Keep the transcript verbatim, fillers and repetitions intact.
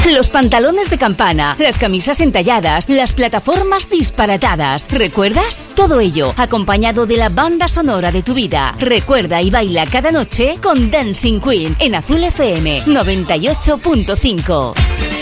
los pantalones de campana, las camisas entalladas, las plataformas disparatadas. ¿Recuerdas? Todo ello acompañado de la banda sonora de tu vida. Recuerda y baila cada noche con Dancing Queen en Azul F M noventa y ocho punto cinco.